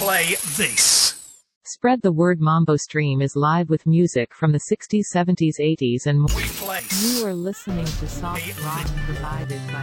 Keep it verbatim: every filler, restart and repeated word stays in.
play this. Spread the word. Mambo Stream is live with music from the sixties, seventies, eighties and more. We place. You are listening to soft rock provided by